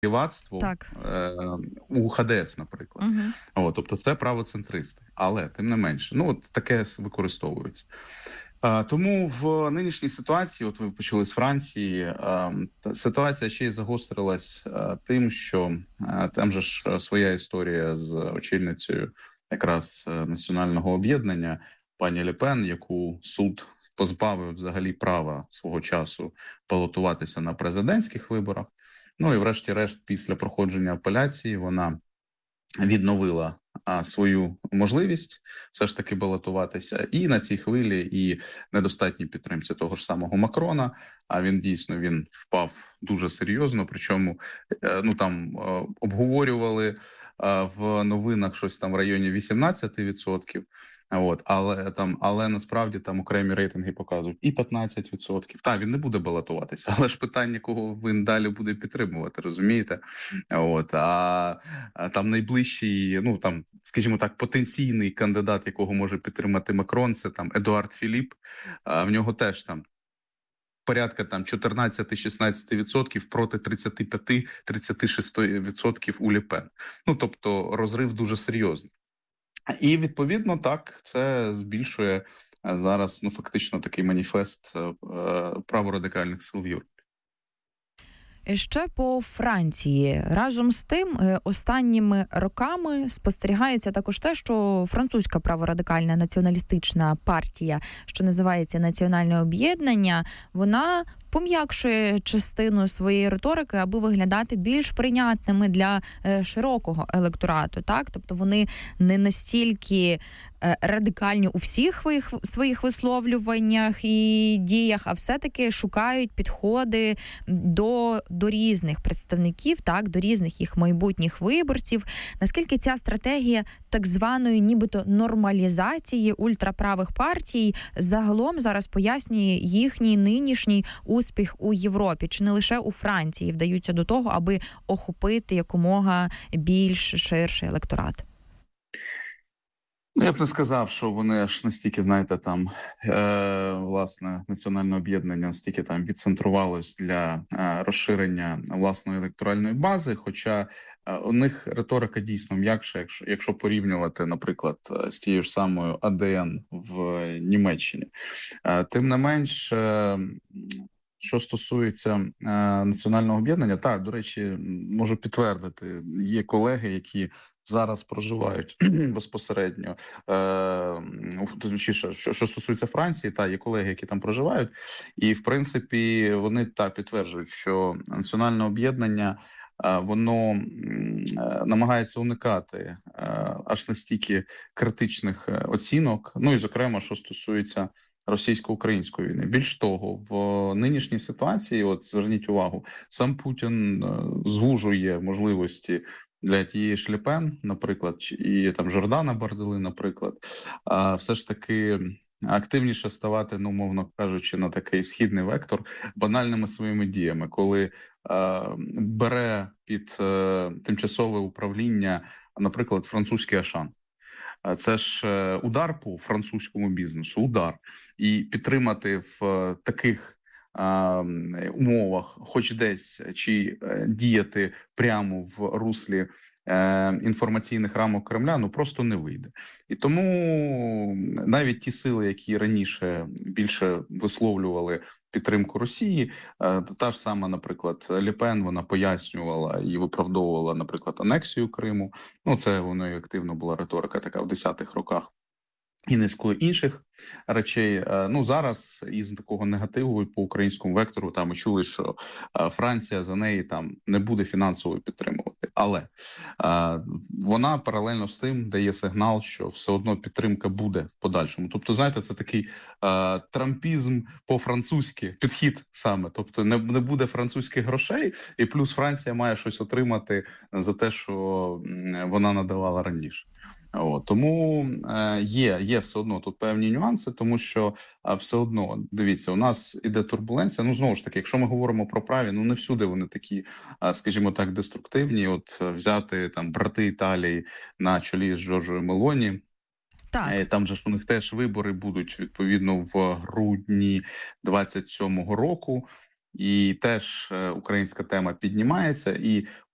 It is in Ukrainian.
лівацтво Так. у ХДС, наприклад. Тобто це правоцентристи. Але, тим не менше, таке використовується. Тому в нинішній ситуації, от ви почали з Франції, ситуація ще й загострилась тим, що там же ж своя історія з очільницею якраз національного об'єднання, пані Ле Пен, яку суд позбавив взагалі права свого часу балотуватися на президентських виборах. І врешті-решт, після проходження апеляції, вона відновила свою можливість все ж таки балотуватися. І на цій хвилі, і недостатній підтримці того ж самого Макрона, він впав дуже серйозно, причому обговорювали в новинах щось там в районі 18%, але насправді там окремі рейтинги показують і 15%. Він не буде балотуватися, але ж питання, кого він далі буде підтримувати, розумієте? А там найближчий, скажімо так, потенційний кандидат, якого може підтримати Макрон, це там Едуард Філіп. В нього теж там порядка 14-16% проти 35-36% у Ле Пен. Тобто розрив дуже серйозний. І, відповідно, так, це збільшує зараз, фактично, такий маніфест праворадикальних сил в Європі. Ще по Франції. Разом з тим, останніми роками спостерігається також те, що французька праворадикальна націоналістична партія, що називається «Національне об'єднання», вона пом'якшує частину своєї риторики, аби виглядати більш прийнятними для широкого електорату. Так? Тобто вони не настільки радикальні у всіх своїх висловлюваннях і діях, а все-таки шукають підходи до різних представників, так, до різних їх майбутніх виборців. Наскільки ця стратегія так званої нібито нормалізації ультраправих партій загалом зараз пояснює їхній нинішній успіх у Європі? Чи не лише у Франції вдаються до того, аби охопити якомога більш ширший електорат? Я б не сказав, що вони аж настільки, власне, національне об'єднання настільки там відцентрувалось для розширення власної електоральної бази, хоча у них риторика дійсно м'якша, якщо порівнювати, наприклад, з тією ж самою АДН в Німеччині. Тим не менш, що стосується національного об'єднання, так, до речі, можу підтвердити, є колеги, які зараз проживають безпосередньо, що стосується Франції, є колеги, які там проживають, і, в принципі, вони підтверджують, що національне об'єднання, воно намагається уникати аж настільки критичних оцінок, і, зокрема, що стосується російсько-української війни. Більш того, в нинішній ситуації, зверніть увагу, сам Путін звужує можливості для тієї ж Ле Пен, наприклад, і там Жордана Бардели, наприклад, все ж таки активніше ставати, умовно кажучи, на такий східний вектор банальними своїми діями, коли бере під тимчасове управління, наприклад, французький Ашан. Це ж удар по французькому бізнесу, удар. І підтримати в таких умовах, хоч десь, чи діяти прямо в руслі інформаційних рамок Кремля, просто не вийде. І тому навіть ті сили, які раніше більше висловлювали підтримку Росії, та ж сама, наприклад, Ле Пен, вона пояснювала і виправдовувала, наприклад, анексію Криму. Це воно і активно була риторика така в 10-х роках. І низкою інших речей. Зараз із такого негативу по українському вектору ми чули, що Франція за неї там не буде фінансово підтримувати. Але вона паралельно з тим дає сигнал, що все одно підтримка буде в подальшому. Тобто, знаєте, це такий трампізм по-французьки, підхід саме. Тобто не буде французьких грошей, і плюс Франція має щось отримати за те, що вона надавала раніше. Тому є все одно тут певні нюанси, тому що все одно, дивіться, у нас іде турбуленція. Знову ж таки, якщо ми говоримо про праві, не всюди вони такі, скажімо так, деструктивні. Взяти там брати Італії на чолі з Джорджою Мелоні. Так. Там же ж у них теж вибори будуть, відповідно, в грудні 27-го року. І теж українська тема піднімається. І